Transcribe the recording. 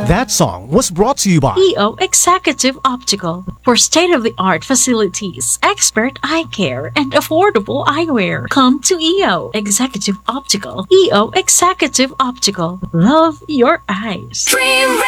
That song was brought to you by EO Executive Optical for state-of-the-art facilities, expert eye care, and affordable eyewear. Come to EO Executive Optical. EO Executive Optical. Love your eyes.